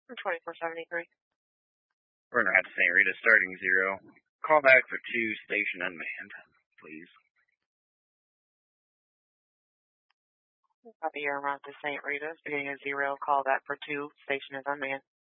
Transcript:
2473. Runner at St. Rita, starting 0. Call back for 2, station unmanned, please. Copy your route to St. Rita's, beginning of 0, call back for 2, station is unmanned.